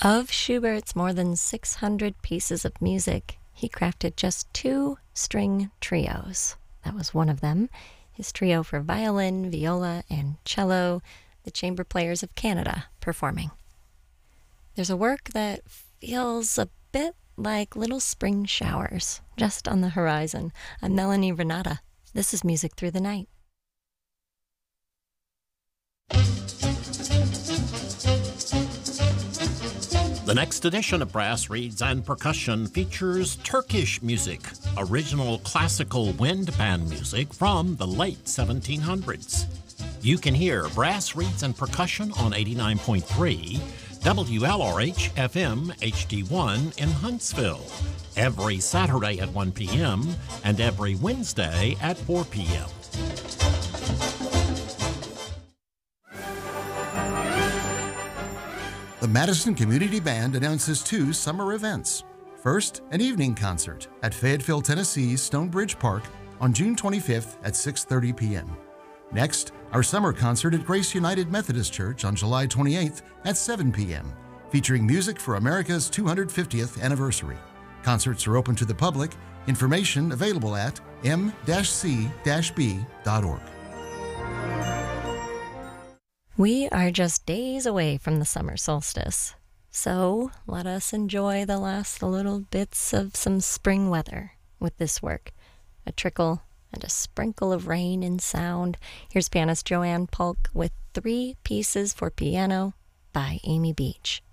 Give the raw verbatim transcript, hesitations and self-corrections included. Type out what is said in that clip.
Of Schubert's more than six hundred pieces of music, he crafted just two string trios. That was one of them, his trio for violin, viola, and cello, the Chamber Players of Canada performing. There's a work that feels a bit like little spring showers just on the horizon. I'm Melanie Renata. This is Music Through the Night. The next edition of Brass Reeds and Percussion features Turkish music, original classical wind band music from the late seventeen hundreds. You can hear Brass Reeds and Percussion on eighty-nine point three W L R H F M H D one in Huntsville, every Saturday at one p.m. and every Wednesday at four p.m. The Madison Community Band announces two summer events. First, an evening concert at Fayetteville, Tennessee's Stonebridge Park on June twenty-fifth at six thirty p.m. Next, our summer concert at Grace United Methodist Church on July twenty-eighth at seven p.m., featuring music for America's two hundred fiftieth anniversary. Concerts are open to the public. Information available at m c b dot org. We are just days away from the summer solstice, so let us enjoy the last little bits of some spring weather with this work. A trickle and a sprinkle of rain in sound. Here's pianist Joanne Polk with Three Pieces for Piano by Amy Beach.